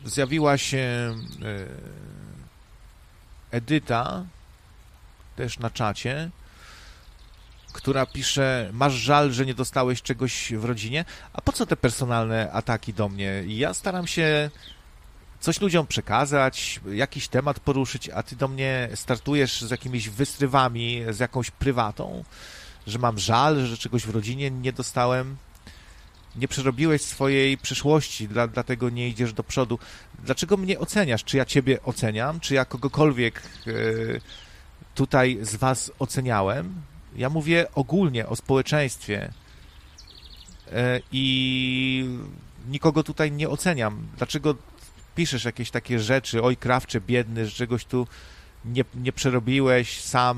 zjawiła się Edyta, też na czacie, która pisze: masz żal, że nie dostałeś czegoś w rodzinie? A po co te personalne ataki do mnie? Ja staram się coś ludziom przekazać, jakiś temat poruszyć, a ty do mnie startujesz z jakimiś wystrywami, z jakąś prywatą, że mam żal, że czegoś w rodzinie nie dostałem. Nie przerobiłeś swojej przyszłości, dlatego nie idziesz do przodu. Dlaczego mnie oceniasz? Czy ja ciebie oceniam? Czy ja kogokolwiek tutaj z was oceniałem? Ja mówię ogólnie o społeczeństwie i nikogo tutaj nie oceniam. Dlaczego piszesz jakieś takie rzeczy? Oj, Krawcze, biedny, że czegoś tu nie przerobiłeś sam,